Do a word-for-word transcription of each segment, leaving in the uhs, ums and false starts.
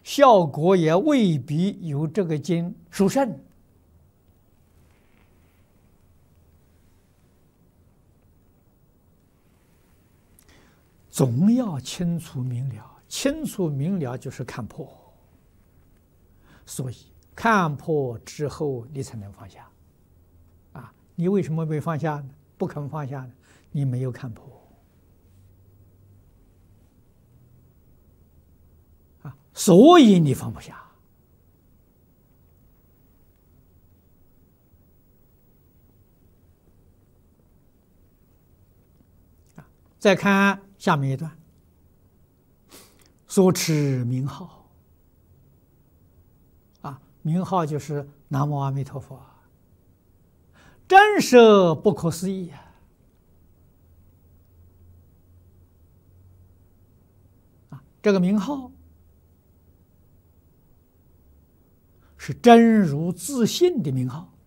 效果也未必有这个经殊胜。总要清楚明了，清楚明了就是看破。所以看破之后，你才能放下。啊，你为什么没放下呢？不肯放下呢？你没有看破。啊，所以你放不下。啊，再看下面一段，所持名号。名号就是南无阿弥陀佛，真实不可思议啊！啊，这个名号是真如自信的名号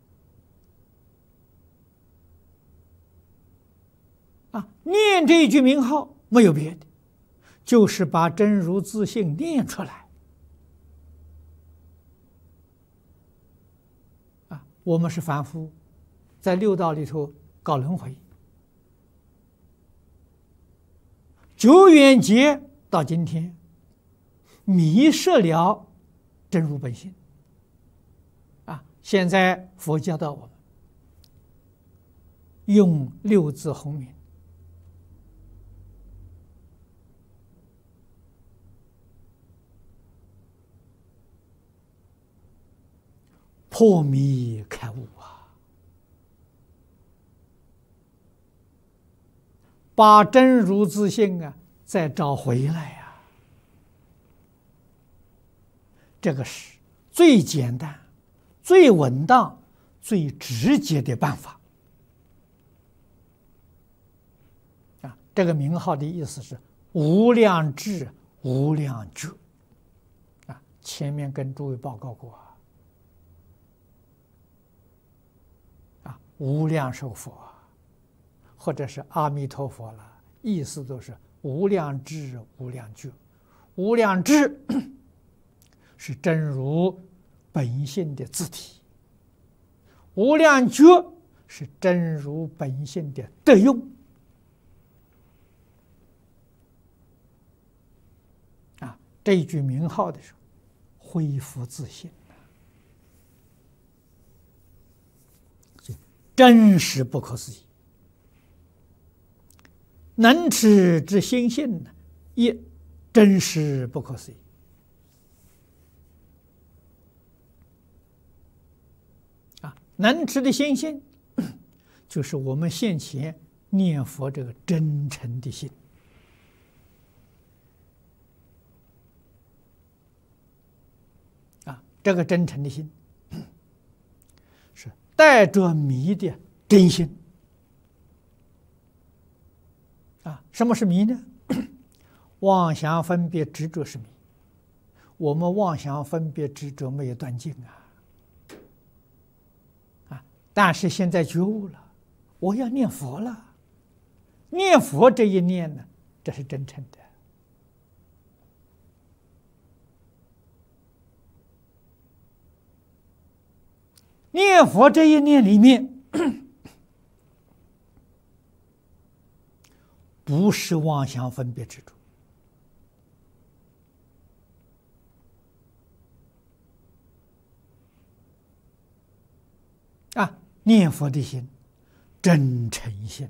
啊！念这一句名号没有别的，就是把真如自信念出来。我们是凡夫，在六道里头搞轮回，久远劫到今天，迷失了真如本性。啊，现在佛教导我们，用六字洪名，破迷开悟啊，把真如自性啊再找回来呀、啊，这个是最简单、最稳当、最直接的办法啊！这个名号的意思是无量智、无量觉啊，前面跟诸位报告过啊。无量寿佛，或者是阿弥陀佛了，意思都是无量智、无量觉。无量智是真如本性的自体，无量觉是真如本性的德用。啊，这一句名号的时候，恢复自信。真实不可思议，能持之心性呢，也真实不可思议。啊，能持的心性，就是我们现前念佛这个真诚的心。啊，这个真诚的心。带着迷的真心啊，什么是迷呢？妄想分别执着是迷，我们妄想分别执着没有断尽啊啊！但是现在觉悟了，我要念佛了，念佛这一念呢，这是真诚的。念佛这一念里面，不是妄想分别执着啊，念佛的心真诚心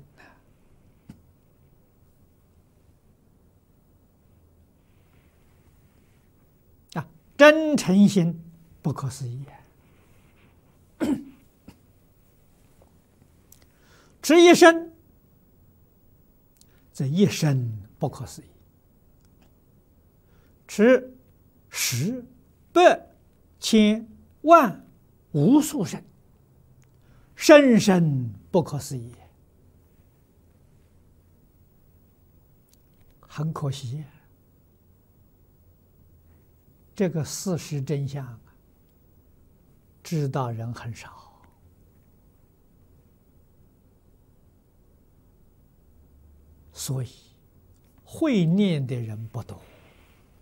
啊，真诚心不可思议。持一生，这一生不可思议；持十、百、千、万、无数生，生生不可思议。很可惜，这个事实真相知道人很少。所以会念的人不多。